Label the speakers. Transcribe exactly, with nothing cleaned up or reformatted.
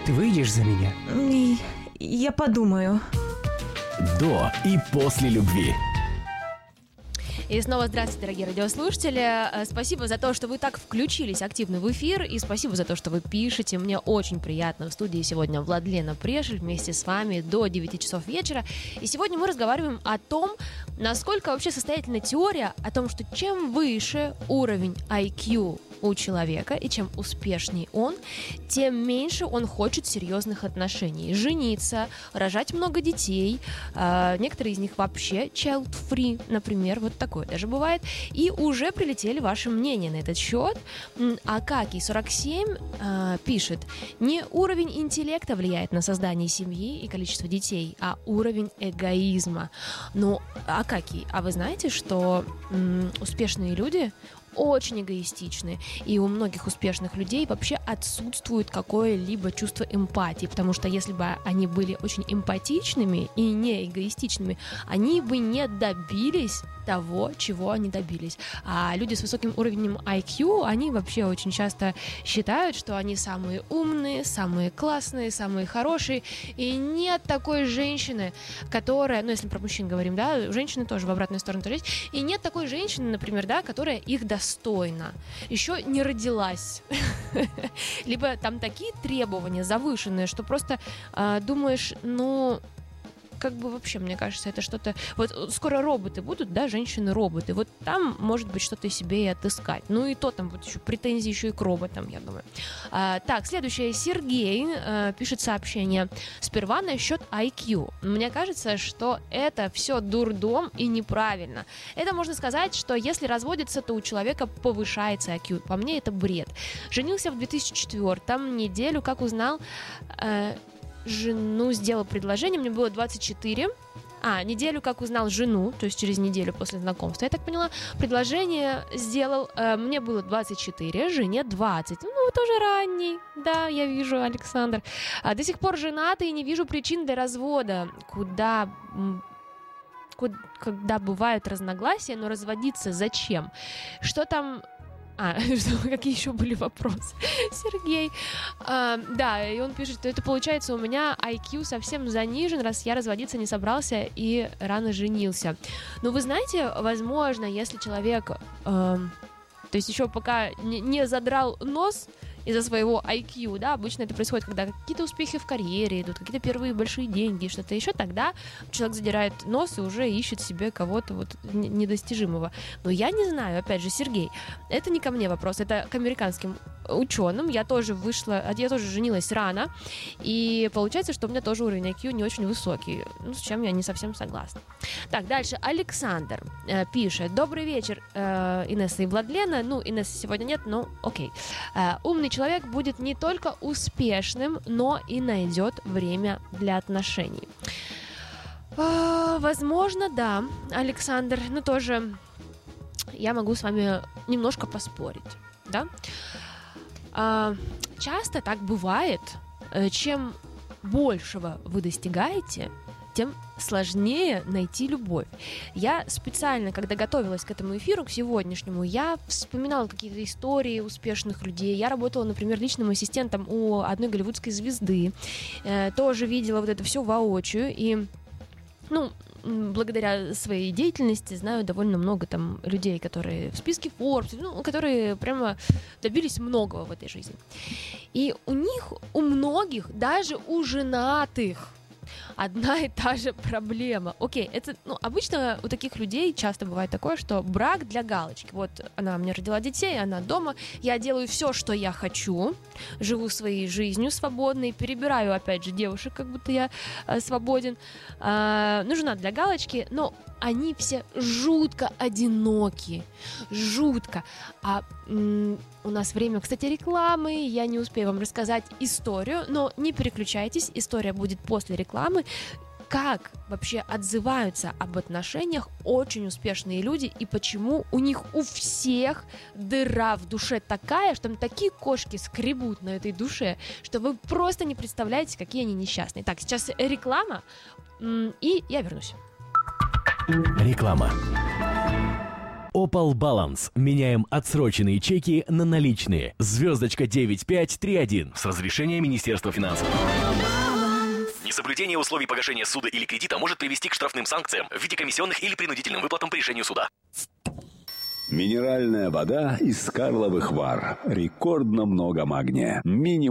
Speaker 1: Ты выйдешь за меня?
Speaker 2: И- Я подумаю.
Speaker 3: До и после любви.
Speaker 4: И снова здравствуйте, дорогие радиослушатели. Э, Спасибо за то, что вы так включились активно в эфир. И спасибо за то, что вы пишете. Мне очень приятно. В студии сегодня Владлена Прешель вместе с вами до девяти часов вечера. И сегодня мы разговариваем о том, насколько вообще состоятельна теория о том, что чем выше уровень ай кью у человека, и чем успешней он, тем меньше он хочет серьезных отношений. Жениться, рожать много детей. э, Некоторые из них вообще child-free, например, вот такое даже бывает. И уже прилетели ваши мнения на этот счет. М, Акакий сорок семь э, пишет: не уровень интеллекта влияет на создание семьи и количество детей, а уровень эгоизма. Ну, Акакий, а вы знаете, что м, успешные люди очень эгоистичны, и у многих успешных людей вообще отсутствует какое-либо чувство эмпатии, потому что если бы они были очень эмпатичными и не эгоистичными, они бы не добились того, чего они добились. А люди с высоким уровнем ай кью, они вообще очень часто считают, что они самые умные, самые классные, самые хорошие, и нет такой женщины, которая, ну, если про мужчин говорим, да, женщины тоже в обратную сторону тоже есть, и нет такой женщины, например, да, которая их достойна, еще не родилась. Либо там такие требования завышенные, что просто э, думаешь, ну... как бы вообще, мне кажется, это что-то... Вот скоро роботы будут, да, женщины-роботы. Вот там, может быть, что-то себе и отыскать. Ну и то там вот еще претензии еще и к роботам, я думаю. А, так, следующее. Сергей а, пишет сообщение. Сперва насчет ай кью. Мне кажется, что это все дурдом и неправильно. Это можно сказать, что если разводится, то у человека повышается ай кью. По мне, это бред. Женился в две тысячи четвёртом, неделю, как узнал... Э, жену, сделал предложение, мне было двадцать четыре. А, неделю как узнал жену, то есть через неделю после знакомства, я так поняла, предложение сделал, э, мне было двадцать четыре, жене двадцать. Ну, вы тоже ранний, да, я вижу, Александр. А, до сих пор женаты и не вижу причин для развода. Куда... Куда, когда бывают разногласия, но разводиться зачем? Что там... А, что, какие еще были вопросы? Сергей. А, да, и он пишет, что это получается у меня ай кью совсем занижен, раз я разводиться не собрался и рано женился. Но вы знаете, возможно, если человек, э, то есть еще пока не, не задрал нос из-за своего ай кью, да, обычно это происходит, когда какие-то успехи в карьере идут, какие-то первые большие деньги, что-то еще, тогда человек задирает нос и уже ищет себе кого-то вот недостижимого. Но я не знаю, опять же, Сергей, это не ко мне вопрос, это к американским ученым. Я тоже вышла, я тоже женилась рано, и получается, что у меня тоже уровень ай кью не очень высокий, ну, с чем я не совсем согласна. Так, дальше Александр э, пишет. Добрый вечер, э, Инесса и Владлена. Ну, Инессы сегодня нет, но окей. Э, умный человек будет не только успешным, но и найдет время для отношений. Э, возможно, да, Александр, ну, тоже я могу с вами немножко поспорить, да? Э, часто так бывает, э, чем большего вы достигаете, тем сложнее найти любовь. Я специально, когда готовилась к этому эфиру, к сегодняшнему, я вспоминала какие-то истории успешных людей. Я работала, например, личным ассистентом у одной голливудской звезды. Э, тоже видела вот это все воочию. И, ну, благодаря своей деятельности знаю довольно много там людей, которые в списке Forbes, ну, которые прямо добились многого в этой жизни. И у них, у многих, даже у женатых, одна и та же проблема. Окей, это, ну, обычно у таких людей часто бывает такое, что брак для галочки. Вот она мне родила детей, она дома, я делаю все, что я хочу, живу своей жизнью свободной, перебираю, опять же, девушек, как будто я э, свободен. Э, ну, жена для галочки, но они все жутко одиноки, жутко. А м- у нас время, кстати, рекламы, я не успею вам рассказать историю, но не переключайтесь, история будет после рекламы. Как вообще отзываются об отношениях очень успешные люди и почему у них у всех дыра в душе такая, что там такие кошки скребут на этой душе, что вы просто не представляете, какие они несчастные. Так, сейчас реклама, и я вернусь.
Speaker 3: Реклама. Opal Balance. Меняем отсроченные чеки на наличные. Звездочка девять пять три один. С разрешения Министерства финансов. Несоблюдение условий погашения суда или кредита может привести к штрафным санкциям в виде комиссионных или принудительным выплатам по решению суда.
Speaker 1: Минеральная вода из Карловых Вар. Рекордно много магния. Минимум.